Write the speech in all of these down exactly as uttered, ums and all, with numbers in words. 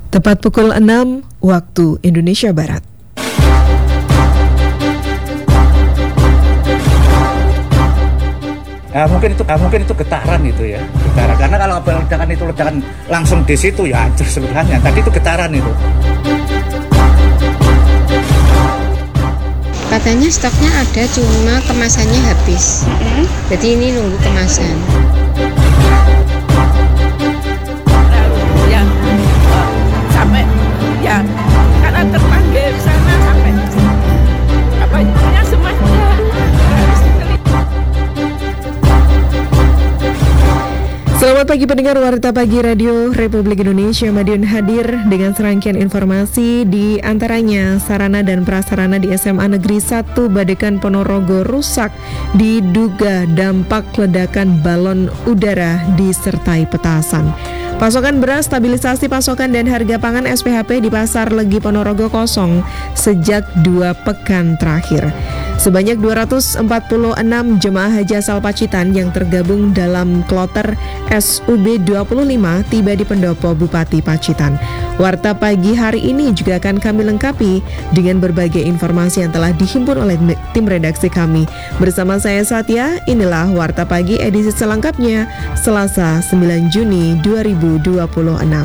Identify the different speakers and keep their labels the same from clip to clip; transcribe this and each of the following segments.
Speaker 1: Tepat pukul enam waktu Indonesia Barat.
Speaker 2: Nah, mungkin itu nah, mungkin itu getaran itu ya, getaran. Karena kalau ledakan itu ledakan langsung di situ ya hancur seluruhnya. Tadi itu getaran itu.
Speaker 3: Katanya stoknya ada, cuma kemasannya habis. Mm-hmm. Jadi ini nunggu kemasan.
Speaker 4: Ya, sampai ya karena terpanggil sana sampai apa namanya semuanya.
Speaker 1: Selamat pagi pendengar Warta Pagi Radio Republik Indonesia. Madiun hadir dengan serangkaian informasi, di antaranya sarana dan prasarana di S M A Negeri satu Badekan Ponorogo rusak diduga dampak ledakan balon udara disertai petasan. Pasokan beras, stabilisasi pasokan dan harga pangan S P H P di Pasar Legi Ponorogo kosong sejak dua pekan terakhir. Sebanyak dua ratus empat puluh enam jemaah haji asal Pacitan yang tergabung dalam kloter S U B dua puluh lima tiba di pendopo Bupati Pacitan. Warta pagi hari ini juga akan kami lengkapi dengan berbagai informasi yang telah dihimpun oleh tim redaksi kami. Bersama saya Satya, inilah Warta Pagi edisi selengkapnya Selasa sembilan Juni dua ribu dua puluh enam.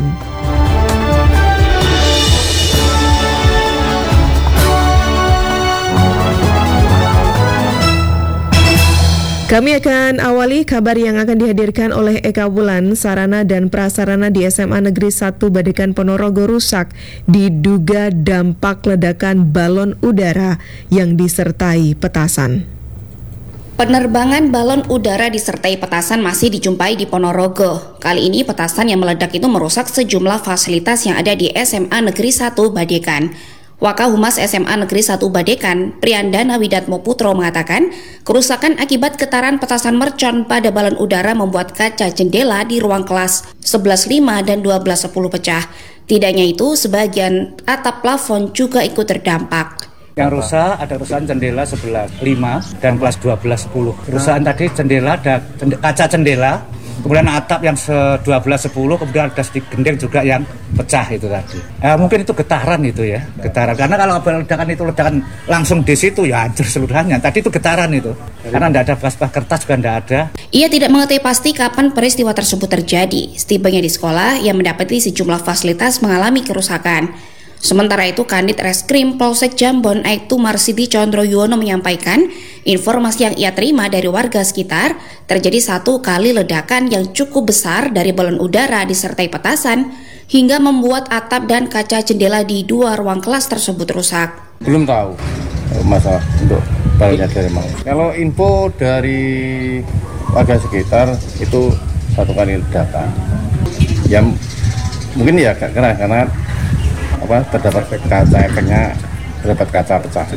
Speaker 1: Kami akan awali kabar yang akan dihadirkan oleh Eka Wulan. Sarana dan prasarana di S M A Negeri satu Badekan Ponorogo rusak diduga dampak ledakan balon udara yang disertai petasan.
Speaker 5: Penerbangan balon udara disertai petasan masih dijumpai di Ponorogo. Kali ini petasan yang meledak itu merusak sejumlah fasilitas yang ada di S M A Negeri satu Badekan. Wakahumas S M A Negeri satu Badekan, Priyandana Widatmo Putro mengatakan, kerusakan akibat getaran petasan mercon pada balon udara membuat kaca jendela di ruang kelas sebelas lima dan dua belas sepuluh pecah. Tidaknya itu, sebagian atap plafon juga ikut terdampak.
Speaker 2: Yang rusak ada kerusakan jendela sebelas lima dan kelas dua belas sepuluh. Kerusakan tadi jendela ada jendela, kaca jendela, kemudian atap yang dua belas sepuluh, kemudian ada sedikit gendeng juga yang pecah itu tadi. Eh, mungkin itu getaran itu ya, getaran. Karena kalau ledakan itu ledakan langsung di situ ya hancur seluruhnya. Tadi itu getaran itu. Karena tidak ada bekas kertas juga tidak ada.
Speaker 5: Ia tidak mengetahui pasti kapan peristiwa tersebut terjadi. Setibanya di sekolah, ia mendapati sejumlah fasilitas mengalami kerusakan. Sementara itu, Kanit Reskrim Polsek Jambon Aibtu Marsidi Condro Yuwono menyampaikan informasi yang ia terima dari warga sekitar terjadi satu kali ledakan yang cukup besar dari balon udara disertai petasan hingga membuat atap dan kaca jendela di dua ruang kelas tersebut rusak.
Speaker 6: Belum tahu masalah untuk balonnya dari mana. Kalau info dari warga sekitar itu satu kali ledakan. Ya mungkin ya karena karena apa terdapat kaca, efeknya terdapat kaca pecah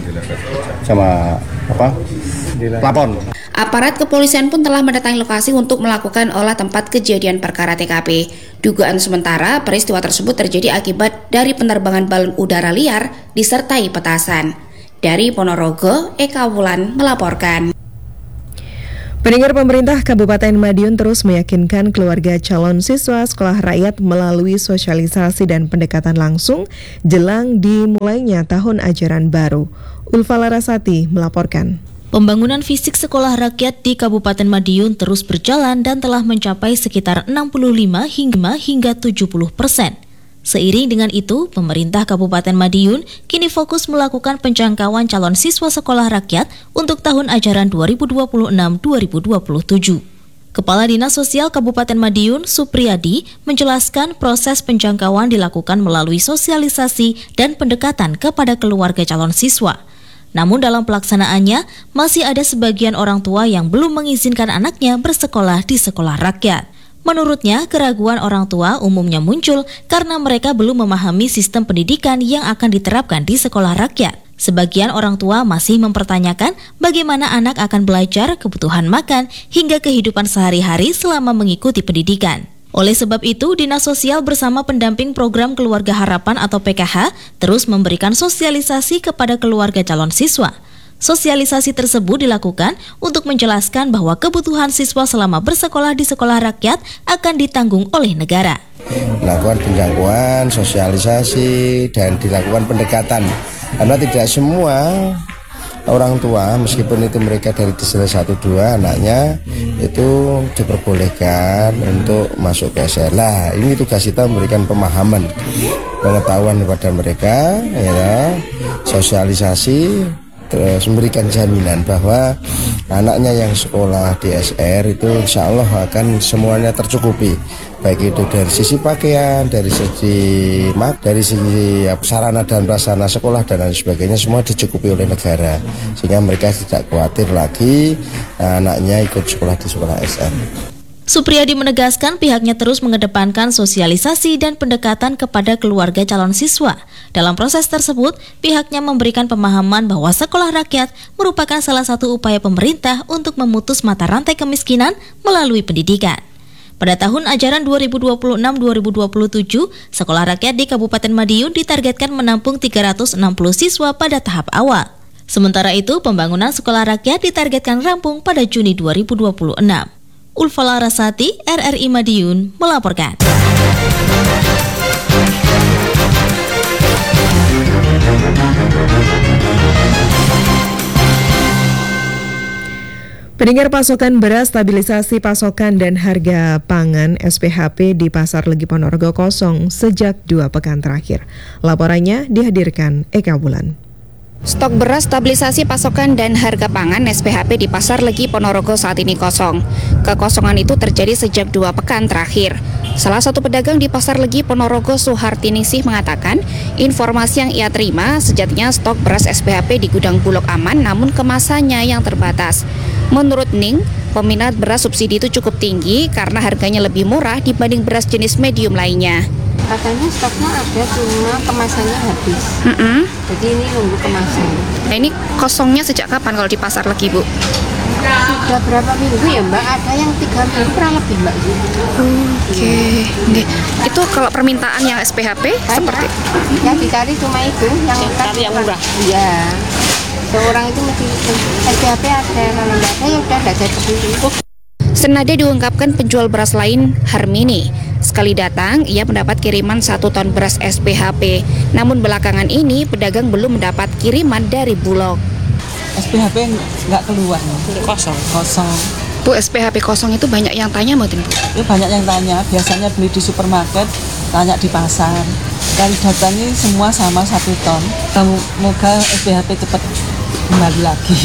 Speaker 6: sama apa plafon.
Speaker 5: Aparat kepolisian pun telah mendatangi lokasi untuk melakukan olah tempat kejadian perkara T K P. Dugaan sementara peristiwa tersebut terjadi akibat dari penerbangan balon udara liar disertai petasan. Dari Ponorogo, Eka Wulan melaporkan.
Speaker 1: Pendengar, pemerintah Kabupaten Madiun terus meyakinkan keluarga calon siswa sekolah rakyat melalui sosialisasi dan pendekatan langsung jelang dimulainya tahun ajaran baru. Ulfa Larasati melaporkan.
Speaker 7: Pembangunan fisik sekolah rakyat di Kabupaten Madiun terus berjalan dan telah mencapai sekitar enam puluh lima hingga tujuh puluh persen. Seiring dengan itu, pemerintah Kabupaten Madiun kini fokus melakukan penjangkauan calon siswa sekolah rakyat untuk tahun ajaran dua ribu dua puluh enam dua ribu dua puluh tujuh. Kepala Dinas Sosial Kabupaten Madiun, Supriyadi, menjelaskan proses penjangkauan dilakukan melalui sosialisasi dan pendekatan kepada keluarga calon siswa. Namun dalam pelaksanaannya, masih ada sebagian orang tua yang belum mengizinkan anaknya bersekolah di sekolah rakyat. Menurutnya, keraguan orang tua umumnya muncul karena mereka belum memahami sistem pendidikan yang akan diterapkan di sekolah rakyat. Sebagian orang tua masih mempertanyakan bagaimana anak akan belajar, kebutuhan makan, hingga kehidupan sehari-hari selama mengikuti pendidikan. Oleh sebab itu, Dinas Sosial bersama pendamping program Keluarga Harapan atau P K H terus memberikan sosialisasi kepada keluarga calon siswa. Sosialisasi tersebut dilakukan untuk menjelaskan bahwa kebutuhan siswa selama bersekolah di sekolah rakyat akan ditanggung oleh negara.
Speaker 8: Melakukan penjangkauan, sosialisasi, dan dilakukan pendekatan. Karena tidak semua orang tua, meskipun itu mereka dari desa satu dua anaknya, itu diperbolehkan untuk masuk ke S R. Nah, ini tugas kita memberikan pemahaman, pengetahuan kepada mereka, ya, sosialisasi, terus memberikan jaminan bahwa anaknya yang sekolah di S R itu insya Allah akan semuanya tercukupi, baik itu dari sisi pakaian, dari sisi mak, dari sisi sarana dan prasarana sekolah dan lain sebagainya, semua dicukupi oleh negara, sehingga mereka tidak khawatir lagi anaknya ikut sekolah di sekolah S R.
Speaker 7: Supriyadi menegaskan pihaknya terus mengedepankan sosialisasi dan pendekatan kepada keluarga calon siswa. Dalam proses tersebut, pihaknya memberikan pemahaman bahwa sekolah rakyat merupakan salah satu upaya pemerintah untuk memutus mata rantai kemiskinan melalui pendidikan. Pada tahun ajaran dua ribu dua puluh enam dua ribu dua puluh tujuh, sekolah rakyat di Kabupaten Madiun ditargetkan menampung tiga ratus enam puluh siswa pada tahap awal. Sementara itu, pembangunan sekolah rakyat ditargetkan rampung pada Juni dua ribu dua puluh enam. Ulfa Larasati, R R I Madiun, melaporkan.
Speaker 1: Pendengar, pasokan beras, stabilisasi pasokan dan harga pangan S P H P di Pasar Legi Ponorogo kosong sejak dua pekan terakhir. Laporannya dihadirkan Eka Bulan.
Speaker 5: Stok beras, stabilisasi pasokan dan harga pangan S P H P di Pasar Legi Ponorogo saat ini kosong. Kekosongan itu terjadi sejak dua pekan terakhir. Salah satu pedagang di Pasar Legi Ponorogo, Suhartiningsih, mengatakan informasi yang ia terima sejatinya stok beras S P H P di gudang Bulog aman, namun kemasannya yang terbatas. Menurut Ning, peminat beras subsidi itu cukup tinggi karena harganya lebih murah dibanding beras jenis medium lainnya.
Speaker 3: Katanya stoknya ada, cuma kemasannya habis.
Speaker 5: Mm-mm.
Speaker 3: Jadi ini nunggu kemasan.
Speaker 5: Nah, ini kosongnya sejak kapan kalau di Pasar Legi, Bu?
Speaker 3: Sudah berapa minggu ya, Mbak? Ada yang tiga minggu kurang lebih, Mbak.
Speaker 5: Oke, okay. Itu kalau permintaan yang S P H P
Speaker 3: Banyak.
Speaker 5: seperti?
Speaker 3: Ya dicari cuma itu, yang cari yang murah. Iya. Seorang itu mesti S P H P ada, kalau nggak ada ya udah nggak jadi beli.
Speaker 5: Senada diungkapkan penjual beras lain, Harmini. Sekali datang, ia mendapat kiriman satu ton beras S P H P. Namun belakangan ini, pedagang belum mendapat kiriman dari Bulog.
Speaker 9: S P H P nggak keluar, kosong. Kosong.
Speaker 5: Bu, S P H P kosong itu banyak yang tanya, mungkin Bu?
Speaker 9: Ya, banyak yang tanya. Biasanya beli di supermarket, tanya di pasar. Kali datang ini semua sama satu ton. Semoga S P H P cepat kembali lagi,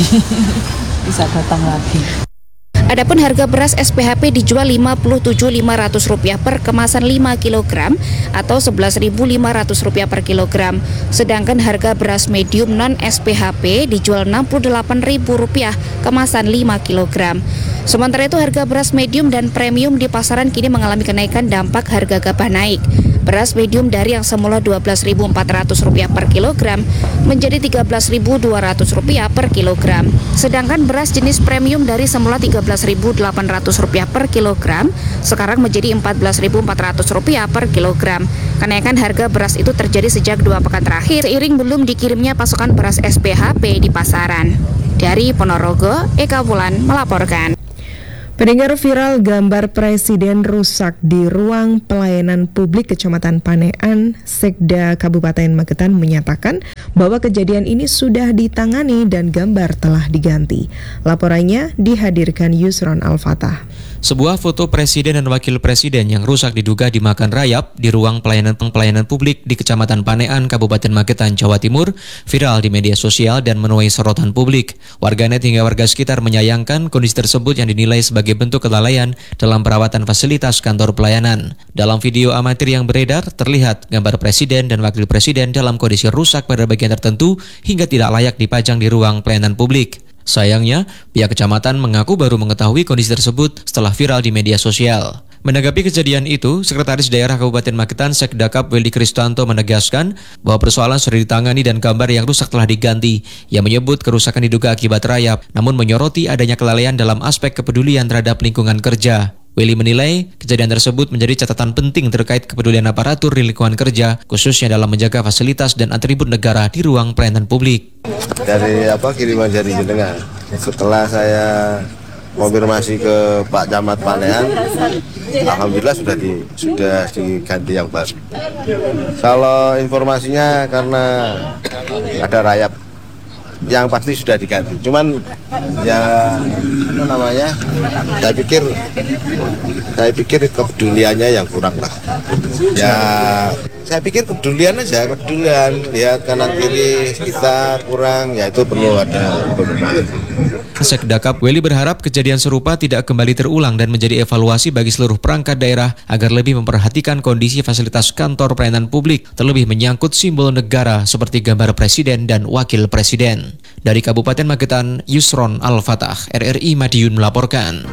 Speaker 9: bisa datang lagi.
Speaker 5: Adapun harga beras S P H P dijual lima puluh tujuh ribu lima ratus rupiah per kemasan lima kilogram atau sebelas ribu lima ratus rupiah per kilogram. Sedangkan harga beras medium non S P H P dijual enam puluh delapan ribu rupiah kemasan lima kilogram. Sementara itu harga beras medium dan premium di pasaran kini mengalami kenaikan dampak harga gabah naik. Beras medium dari yang semula dua belas ribu empat ratus rupiah per kilogram menjadi tiga belas ribu dua ratus rupiah per kilogram. Sedangkan beras jenis premium dari semula tiga belas ribu delapan ratus rupiah per kilogram sekarang menjadi empat belas ribu empat ratus rupiah per kilogram. Kenaikan harga beras itu terjadi sejak dua pekan terakhir seiring belum dikirimnya pasokan beras S P H P di pasaran. Dari Ponorogo, Eka Bulan melaporkan.
Speaker 1: Pendengar, viral gambar Presiden rusak di ruang pelayanan publik Kecamatan Panean, Sekda Kabupaten Magetan menyatakan bahwa kejadian ini sudah ditangani dan gambar telah diganti. Laporannya dihadirkan Yusron Al-Fatah.
Speaker 10: Sebuah foto presiden dan wakil presiden yang rusak diduga dimakan rayap di ruang pelayanan pelayanan publik di Kecamatan Panean, Kabupaten Magetan, Jawa Timur, viral di media sosial dan menuai sorotan publik. Warganet hingga warga sekitar menyayangkan kondisi tersebut yang dinilai sebagai bentuk kelalaian dalam perawatan fasilitas kantor pelayanan. Dalam video amatir yang beredar, terlihat gambar presiden dan wakil presiden dalam kondisi rusak pada bagian tertentu hingga tidak layak dipajang di ruang pelayanan publik. Sayangnya, pihak kecamatan mengaku baru mengetahui kondisi tersebut setelah viral di media sosial. Menanggapi kejadian itu, Sekretaris Daerah Kabupaten Magetan Sekdakap Weldy Kristanto menegaskan bahwa persoalan sudah ditangani dan gambar yang rusak telah diganti. Ia menyebut kerusakan diduga akibat rayap, namun menyoroti adanya kelalaian dalam aspek kepedulian terhadap lingkungan kerja. Welly menilai kejadian tersebut menjadi catatan penting terkait kepedulian aparatur di lingkungan kerja, khususnya dalam menjaga fasilitas dan atribut negara di ruang pelayanan publik.
Speaker 8: Dari apa kiriman dari jenengan, setelah saya konfirmasi ke Pak Camat Panean, alhamdulillah sudah di sudah diganti yang baru. Kalau informasinya karena ada rayap, yang pasti sudah diganti. Cuman ya apa namanya? Saya pikir saya pikir kepeduliannya yang kurang lah. Ya saya pikir kepedulian aja, kepedulian lihat kanan kiri kita kurang, ya itu perlu ada perubahan.
Speaker 10: Sekdakap Welly berharap kejadian serupa tidak kembali terulang dan menjadi evaluasi bagi seluruh perangkat daerah agar lebih memperhatikan kondisi fasilitas kantor pelayanan publik, terlebih menyangkut simbol negara seperti gambar presiden dan wakil presiden. Dari Kabupaten Magetan, Yusron Al-Fatah, R R I Madiun melaporkan.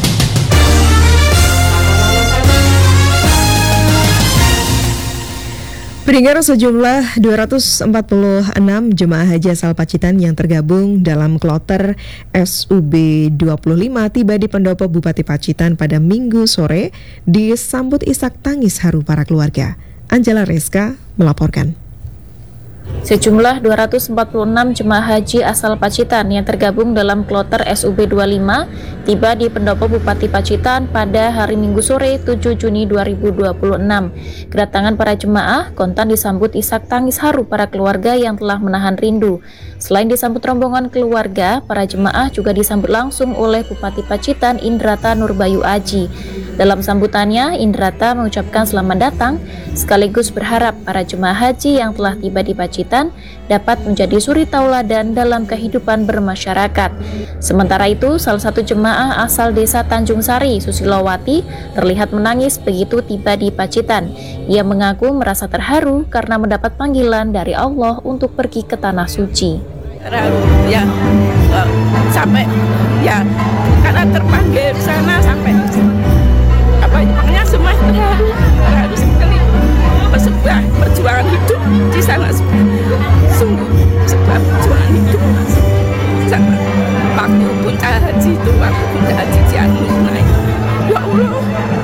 Speaker 1: Pendengar, sejumlah dua ratus empat puluh enam jemaah haji asal Pacitan yang tergabung dalam kloter S U B dua puluh lima tiba di pendopo Bupati Pacitan pada Minggu sore disambut isak tangis haru para keluarga. Angela Reska melaporkan.
Speaker 11: Sejumlah dua ratus empat puluh enam jemaah haji asal Pacitan yang tergabung dalam kloter S U B dua puluh lima tiba di pendopo Bupati Pacitan pada hari Minggu sore tujuh Juni dua ribu dua puluh enam. Kedatangan para jemaah kontan disambut isak tangis haru para keluarga yang telah menahan rindu. Selain disambut rombongan keluarga, para jemaah juga disambut langsung oleh Bupati Pacitan Indrata Nurbayu Aji. Dalam sambutannya, Indrata mengucapkan selamat datang sekaligus berharap para jemaah haji yang telah tiba di Pacitan dapat menjadi suri tauladan dalam kehidupan bermasyarakat. Sementara itu, salah satu jemaah asal desa Tanjung Sari, Susilowati, terlihat menangis begitu tiba di Pacitan. Ia mengaku merasa terharu karena mendapat panggilan dari Allah untuk pergi ke tanah suci.
Speaker 4: Ya, sampai ya karena terpanggil di sana sampai apa makanya semua harus sekali sebuah perjuangan hidup di sana, sungguh sebuah perjuangan hidup. Sama waktu pun haji itu waktu pun haji dianu naik. Ya Allah.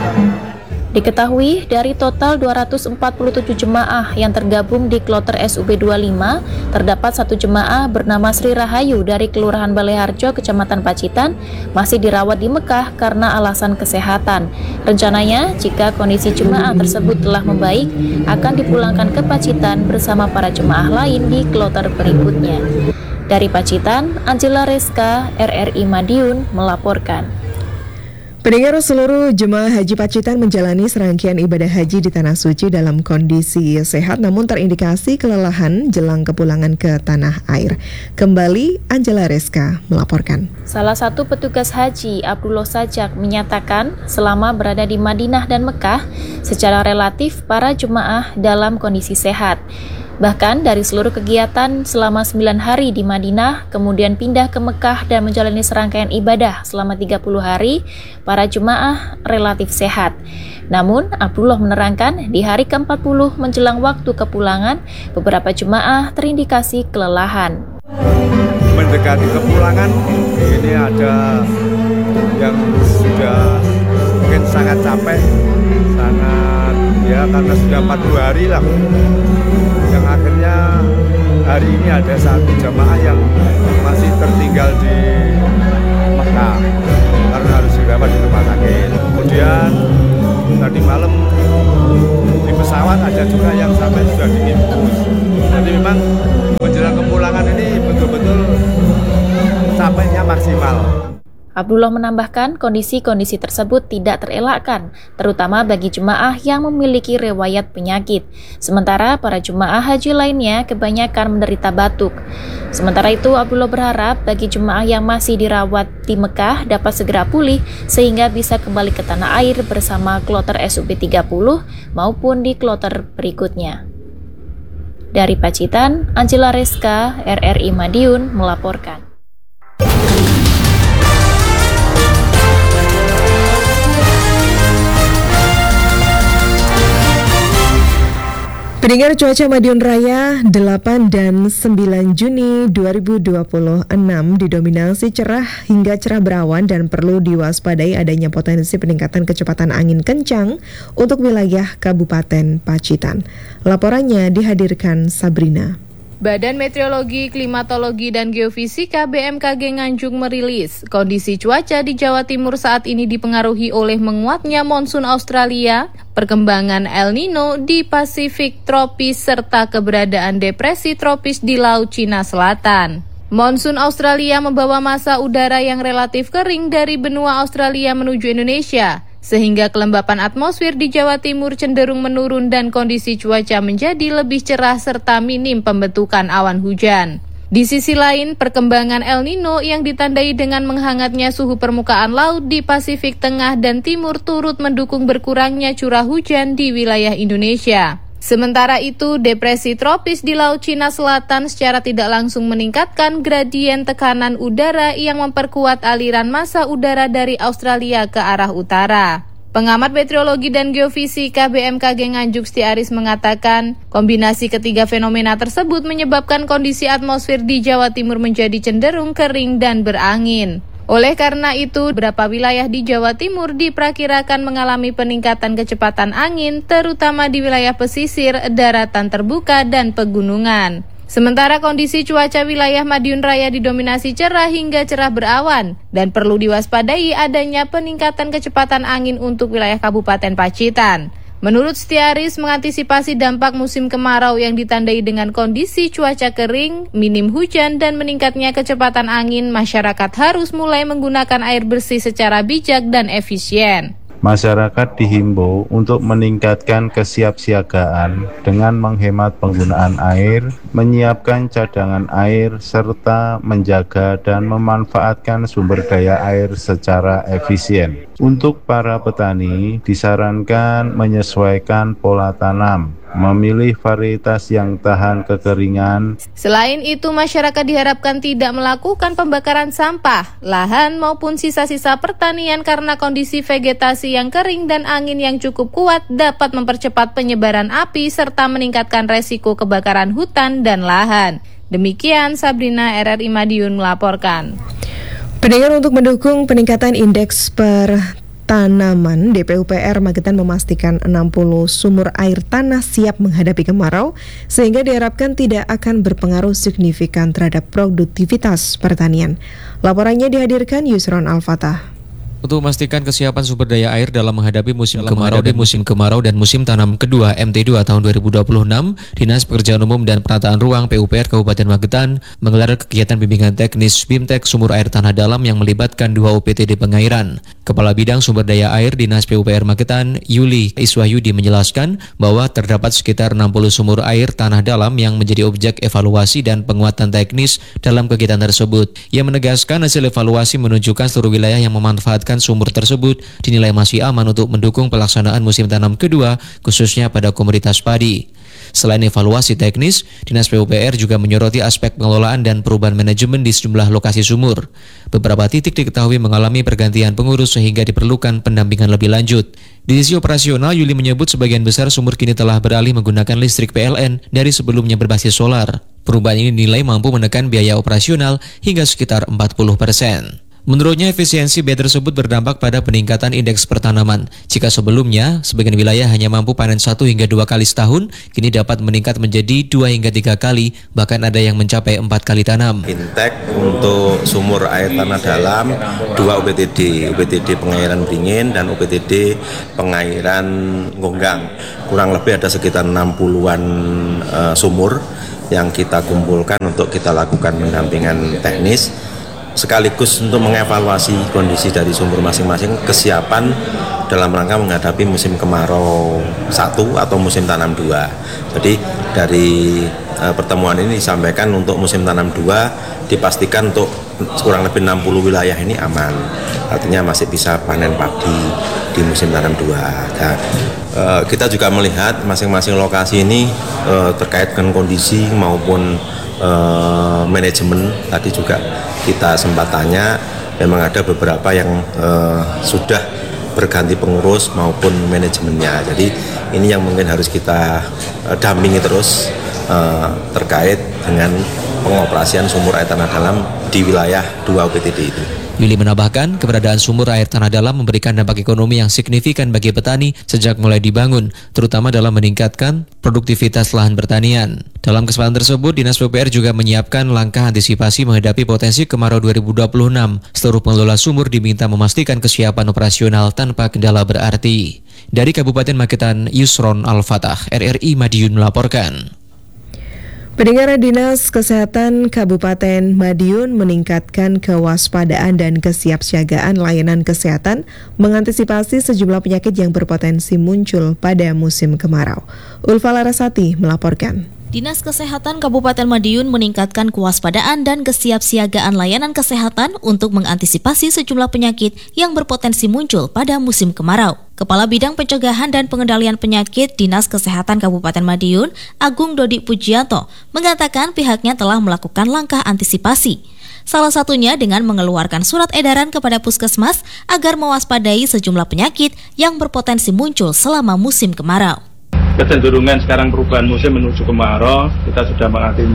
Speaker 11: Diketahui dari total dua ratus empat puluh tujuh jemaah yang tergabung di kloter S U B dua puluh lima, terdapat satu jemaah bernama Sri Rahayu dari Kelurahan Baleharjo, Kecamatan Pacitan, masih dirawat di Mekah karena alasan kesehatan. Rencananya, jika kondisi jemaah tersebut telah membaik, akan dipulangkan ke Pacitan bersama para jemaah lain di kloter berikutnya. Dari Pacitan, Angela Reska, R R I Madiun melaporkan.
Speaker 1: Pendengar, seluruh jemaah haji Pacitan menjalani serangkaian ibadah haji di Tanah Suci dalam kondisi sehat namun terindikasi kelelahan jelang kepulangan ke tanah air. Kembali Angela Reska melaporkan.
Speaker 11: Salah satu petugas haji, Abdullah Sajak, menyatakan selama berada di Madinah dan Mekah, secara relatif para jemaah dalam kondisi sehat. Bahkan dari seluruh kegiatan selama sembilan hari di Madinah, kemudian pindah ke Mekah dan menjalani serangkaian ibadah selama tiga puluh hari, para jemaah relatif sehat. Namun, Abdullah menerangkan di hari ke empat puluh menjelang waktu kepulangan, beberapa jemaah terindikasi kelelahan.
Speaker 12: Mendekati kepulangan, ini ada yang sudah mungkin sangat capek, sangat ya karena sudah empat puluh hari lah. Yang akhirnya hari ini ada satu jamaah yang masih tertinggal di Mekah karena harus dirawat di rumah sakit. Kemudian tadi malam di pesawat ada juga yang sampai sudah diinfus. Jadi memang menjelang kepulangan ini betul-betul capeknya maksimal.
Speaker 11: Abdullah menambahkan kondisi-kondisi tersebut tidak terelakkan, terutama bagi jemaah yang memiliki riwayat penyakit. Sementara para jemaah haji lainnya kebanyakan menderita batuk. Sementara itu, Abdullah berharap bagi jemaah yang masih dirawat di Mekah dapat segera pulih sehingga bisa kembali ke tanah air bersama kloter S U B tiga puluh maupun di kloter berikutnya. Dari Pacitan, Angela Reska, R R I Madiun melaporkan.
Speaker 1: Pendengar cuaca Madiun Raya delapan dan sembilan Juni dua ribu dua puluh enam didominasi cerah hingga cerah berawan dan perlu diwaspadai adanya potensi peningkatan kecepatan angin kencang untuk wilayah Kabupaten Pacitan. Laporannya dihadirkan Sabrina.
Speaker 13: Badan Meteorologi, Klimatologi, dan Geofisika B M K G Nganjuk merilis kondisi cuaca di Jawa Timur saat ini dipengaruhi oleh menguatnya monsun Australia, perkembangan El Nino di Pasifik tropis, serta keberadaan depresi tropis di Laut Cina Selatan. Monsun Australia membawa massa udara yang relatif kering dari benua Australia menuju Indonesia, sehingga kelembapan atmosfer di Jawa Timur cenderung menurun dan kondisi cuaca menjadi lebih cerah serta minim pembentukan awan hujan. Di sisi lain, perkembangan El Nino yang ditandai dengan menghangatnya suhu permukaan laut di Pasifik Tengah dan Timur turut mendukung berkurangnya curah hujan di wilayah Indonesia. Sementara itu, depresi tropis di Laut Cina Selatan secara tidak langsung meningkatkan gradien tekanan udara yang memperkuat aliran massa udara dari Australia ke arah utara. Pengamat meteorologi dan geofisika B M K G Nganjuk Stiaris mengatakan, kombinasi ketiga fenomena tersebut menyebabkan kondisi atmosfer di Jawa Timur menjadi cenderung kering dan berangin. Oleh karena itu, beberapa wilayah di Jawa Timur diperkirakan mengalami peningkatan kecepatan angin, terutama di wilayah pesisir, daratan terbuka, dan pegunungan. Sementara kondisi cuaca wilayah Madiun Raya didominasi cerah hingga cerah berawan, dan perlu diwaspadai adanya peningkatan kecepatan angin untuk wilayah Kabupaten Pacitan. Menurut Stiaris, mengantisipasi dampak musim kemarau yang ditandai dengan kondisi cuaca kering, minim hujan, dan meningkatnya kecepatan angin, masyarakat harus mulai menggunakan air bersih secara bijak dan efisien.
Speaker 14: Masyarakat dihimbau untuk meningkatkan kesiapsiagaan dengan menghemat penggunaan air, menyiapkan cadangan air, serta menjaga dan memanfaatkan sumber daya air secara efisien. Untuk para petani, disarankan menyesuaikan pola tanam, memilih varietas yang tahan kekeringan.
Speaker 13: Selain itu, masyarakat diharapkan tidak melakukan pembakaran sampah, lahan maupun sisa-sisa pertanian karena kondisi vegetasi yang kering dan angin yang cukup kuat dapat mempercepat penyebaran api serta meningkatkan resiko kebakaran hutan dan lahan. Demikian Sabrina, R R I Madiun melaporkan.
Speaker 1: Pendengar, untuk mendukung peningkatan indeks pertanaman, D P U P R Magetan memastikan enam puluh sumur air tanah siap menghadapi kemarau, sehingga diharapkan tidak akan berpengaruh signifikan terhadap produktivitas pertanian. Laporannya dihadirkan Yusron Al-Fatah.
Speaker 10: Untuk memastikan kesiapan sumber daya air dalam menghadapi musim dalam kemarau dan musim kemarau dan musim tanam kedua M T dua tahun dua ribu dua puluh enam, Dinas Pekerjaan Umum dan Penataan Ruang P U P R Kabupaten Magetan menggelar kegiatan bimbingan teknis BIMTEK Sumur Air Tanah Dalam yang melibatkan dua O P T D pengairan. Kepala Bidang Sumber Daya Air Dinas P U P R Magetan, Yuli Iswahyudi, menjelaskan bahwa terdapat sekitar enam puluh sumur air tanah dalam yang menjadi objek evaluasi dan penguatan teknis dalam kegiatan tersebut. Ia menegaskan hasil evaluasi menunjukkan seluruh wilayah yang memanfaatkan sumur tersebut dinilai masih aman untuk mendukung pelaksanaan musim tanam kedua, khususnya pada komoditas padi. Selain evaluasi teknis, Dinas P U P R juga menyoroti aspek pengelolaan dan perubahan manajemen di sejumlah lokasi sumur. Beberapa titik diketahui mengalami pergantian pengurus sehingga diperlukan pendampingan lebih lanjut. Di sisi operasional, Yuli menyebut sebagian besar sumur kini telah beralih menggunakan listrik P L N dari sebelumnya berbasis solar. Perubahan ini dinilai mampu menekan biaya operasional hingga sekitar empat puluh persen. Menurutnya, efisiensi B tersebut berdampak pada peningkatan indeks pertanaman. Jika sebelumnya, sebagian wilayah hanya mampu panen satu hingga dua kali setahun, kini dapat meningkat menjadi dua hingga tiga kali, bahkan ada yang mencapai empat kali tanam.
Speaker 15: BIMTEK untuk sumur air tanah dalam, dua O P T D, O P T D pengairan Beringin dan O P T D pengairan Gonggang. Kurang lebih ada sekitar enam puluhan uh, sumur yang kita kumpulkan untuk kita lakukan pendampingan teknis, sekaligus untuk mengevaluasi kondisi dari sumur masing-masing, kesiapan dalam rangka menghadapi musim kemarau satu atau musim tanam dua. Jadi dari uh, pertemuan ini disampaikan untuk musim tanam dua dipastikan untuk kurang lebih enam puluh wilayah ini aman, artinya masih bisa panen padi di musim tanam dua. Nah, uh, kita juga melihat masing-masing lokasi ini uh, terkait dengan kondisi maupun uh, manajemen. Tadi juga kita sempat tanya, memang ada beberapa yang uh, sudah berganti pengurus maupun manajemennya. Jadi ini yang mungkin harus kita uh, dampingi terus uh, terkait dengan pengoperasian sumur air tanah dalam di wilayah dua U P T D itu.
Speaker 10: Willy menambahkan, keberadaan sumur air tanah dalam memberikan dampak ekonomi yang signifikan bagi petani sejak mulai dibangun, terutama dalam meningkatkan produktivitas lahan pertanian. Dalam kesempatan tersebut, Dinas P U P R juga menyiapkan langkah antisipasi menghadapi potensi kemarau dua ribu dua puluh enam. Seluruh pengelola sumur diminta memastikan kesiapan operasional tanpa kendala berarti. Dari Kabupaten Magetan, Yusron Al-Fatah, R R I Madiun melaporkan.
Speaker 1: Pendengar, Dinas Kesehatan Kabupaten Madiun meningkatkan kewaspadaan dan kesiapsiagaan layanan kesehatan mengantisipasi sejumlah penyakit yang berpotensi muncul pada musim kemarau. Ulfa Larasati melaporkan.
Speaker 7: Dinas Kesehatan Kabupaten Madiun meningkatkan kewaspadaan dan kesiapsiagaan layanan kesehatan untuk mengantisipasi sejumlah penyakit yang berpotensi muncul pada musim kemarau. Kepala Bidang Pencegahan dan Pengendalian Penyakit Dinas Kesehatan Kabupaten Madiun, Agung Dodi Pujianto, mengatakan pihaknya telah melakukan langkah antisipasi. Salah satunya dengan mengeluarkan surat edaran kepada puskesmas agar mewaspadai sejumlah penyakit yang berpotensi muncul selama musim kemarau.
Speaker 16: Kecenderungan sekarang perubahan musim menuju kemarau, kita sudah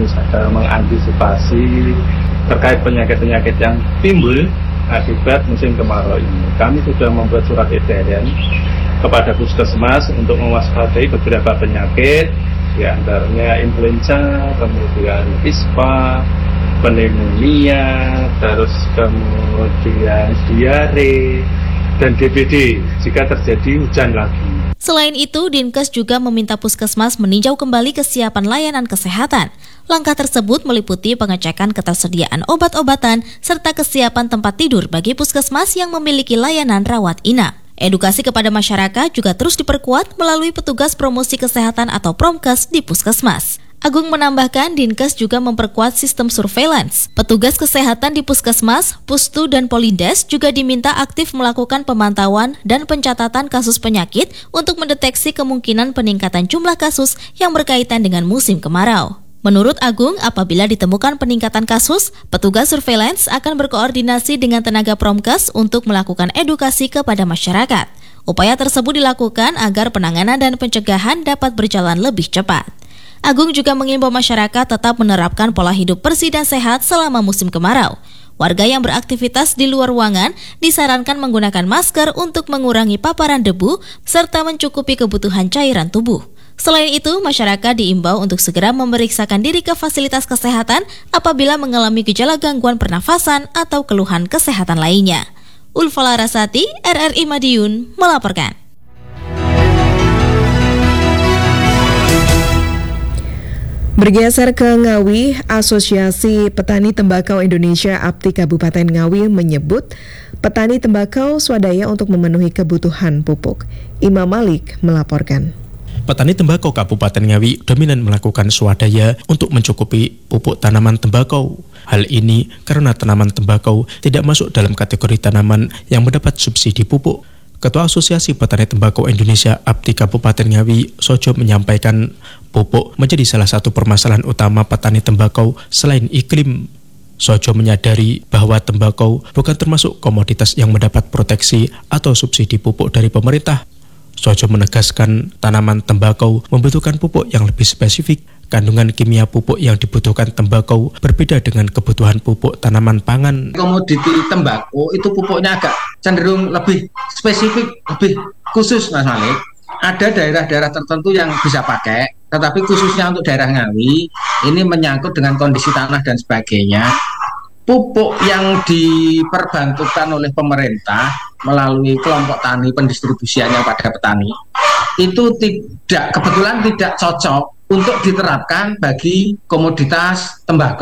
Speaker 16: mengantisipasi terkait penyakit-penyakit yang timbul akibat musim kemarau ini. Kami sudah membuat surat edaran kepada puskesmas untuk mewaspadai beberapa penyakit, di antaranya influenza, kemudian ispa, pneumonia, terus kemudian diare, dan D B D jika terjadi hujan lagi.
Speaker 7: Selain itu, Dinkes juga meminta puskesmas meninjau kembali kesiapan layanan kesehatan. Langkah tersebut meliputi pengecekan ketersediaan obat-obatan serta kesiapan tempat tidur bagi puskesmas yang memiliki layanan rawat inap. Edukasi kepada masyarakat juga terus diperkuat melalui petugas promosi kesehatan atau Promkes di puskesmas. Agung menambahkan, Dinkes juga memperkuat sistem surveillance. Petugas kesehatan di puskesmas, Pustu, dan Polindes juga diminta aktif melakukan pemantauan dan pencatatan kasus penyakit untuk mendeteksi kemungkinan peningkatan jumlah kasus yang berkaitan dengan musim kemarau. Menurut Agung, apabila ditemukan peningkatan kasus, petugas surveillance akan berkoordinasi dengan tenaga Promkes untuk melakukan edukasi kepada masyarakat. Upaya tersebut dilakukan agar penanganan dan pencegahan dapat berjalan lebih cepat. Agung juga mengimbau masyarakat tetap menerapkan pola hidup bersih dan sehat selama musim kemarau. Warga yang beraktivitas di luar ruangan disarankan menggunakan masker untuk mengurangi paparan debu serta mencukupi kebutuhan cairan tubuh. Selain itu, masyarakat diimbau untuk segera memeriksakan diri ke fasilitas kesehatan apabila mengalami gejala gangguan pernafasan atau keluhan kesehatan lainnya. Ulfa Larasati, R R I Madiun, melaporkan.
Speaker 1: Bergeser ke Ngawi, Asosiasi Petani Tembakau Indonesia A P T I Kabupaten Ngawi menyebut petani tembakau swadaya untuk memenuhi kebutuhan pupuk. Imam Malik melaporkan.
Speaker 17: Petani tembakau Kabupaten Ngawi dominan melakukan swadaya untuk mencukupi pupuk tanaman tembakau. Hal ini karena tanaman tembakau tidak masuk dalam kategori tanaman yang mendapat subsidi pupuk. Ketua Asosiasi Petani Tembakau Indonesia A P T I Kabupaten Ngawi, Sojo, menyampaikan pupuk menjadi salah satu permasalahan utama petani tembakau selain iklim. Sojo menyadari bahwa tembakau bukan termasuk komoditas yang mendapat proteksi atau subsidi pupuk dari pemerintah. Sojo menegaskan tanaman tembakau membutuhkan pupuk yang lebih spesifik. Kandungan kimia pupuk yang dibutuhkan tembakau berbeda dengan kebutuhan pupuk tanaman pangan.
Speaker 18: Komoditi tembakau itu pupuknya agak cenderung lebih spesifik, lebih khusus, Mas Malik. Ada daerah-daerah tertentu yang bisa pakai, tetapi khususnya untuk daerah Ngawi, ini menyangkut dengan kondisi tanah dan sebagainya. Pupuk yang diperbantukan oleh pemerintah melalui kelompok tani pendistribusiannya pada petani, itu tidak kebetulan tidak cocok untuk diterapkan bagi komoditas tembakau.